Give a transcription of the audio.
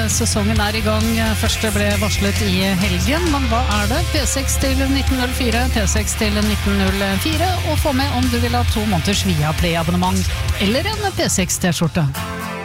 sesongen I gang. Første ble varslet I helgen, men hva det? P6 til 1904, P6 til 1904, og få med om du vil ha 2 måneders Viaplay-abonnement eller en P6 T-skjorte.